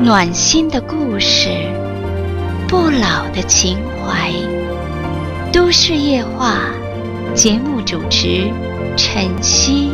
暖心的故事，不老的情怀。都市夜话，节目主持晨曦。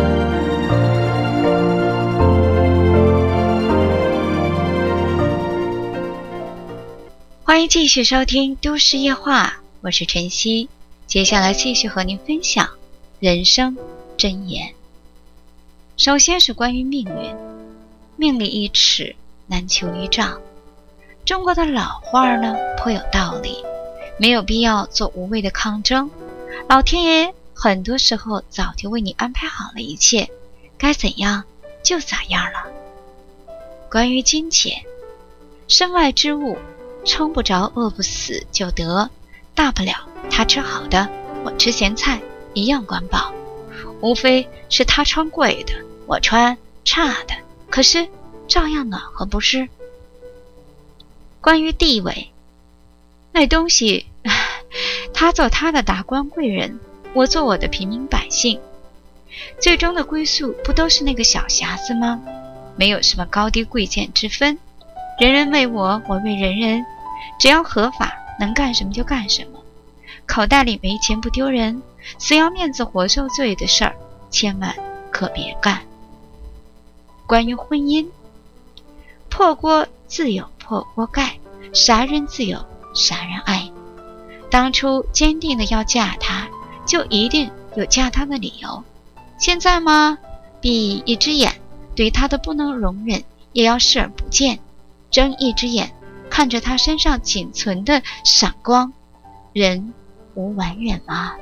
欢迎继续收听都市夜话，我是晨曦。接下来继续和您分享人生箴言。首先是关于命运，命里一尺，难求一丈。中国的老话呢颇有道理，没有必要做无谓的抗争。老天爷很多时候早就为你安排好了一切，该怎样就咋样了。关于金钱，身外之物，撑不着饿不死就得，大不了他吃好的，我吃咸菜，一样管饱。无非是他穿贵的，我穿差的，可是照样暖和不是？关于地位，那东西，他做他的达官贵人，我做我的平民百姓，最终的归宿不都是那个小匣子吗？没有什么高低贵贱之分，人人为我，我为人人，只要合法，能干什么就干什么。口袋里没钱不丢人，死要面子活受罪的事儿，千万可别干。关于婚姻，破锅自有破锅盖，杀人自有杀人爱。当初坚定的要嫁他，就一定有嫁他的理由。现在吗？闭一只眼，对他的不能容忍也要视而不见，睁一只眼看着他身上仅存的闪光，人无完人吗？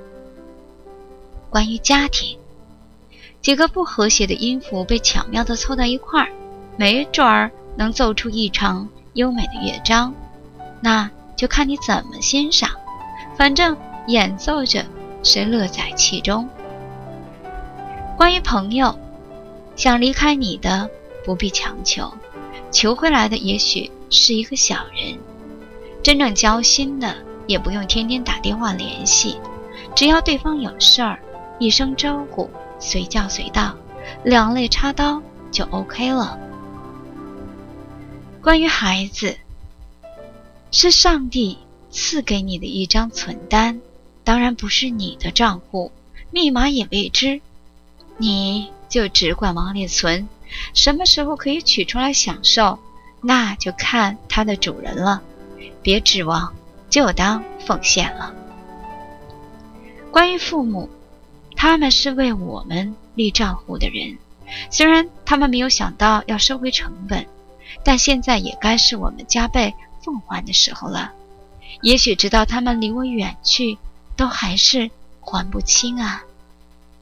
关于家庭，几个不和谐的音符被巧妙地凑到一块儿，没准儿能奏出一场优美的乐章，那就看你怎么欣赏，反正演奏着谁乐在其中。关于朋友，想离开你的不必强求，求回来的也许是一个小人。真正交心的也不用天天打电话联系，只要对方有事儿，一声招呼，随叫随到，两肋插刀就 OK 了。关于孩子，是上帝赐给你的一张存单，当然不是你的账户，密码也未知，你就只管往里存，什么时候可以取出来享受，那就看它的主人了，别指望，就当奉献了。关于父母，他们是为我们立账户的人，虽然他们没有想到要收回成本，但现在也该是我们加倍奉还的时候了。也许直到他们离我远去，都还是还不清啊。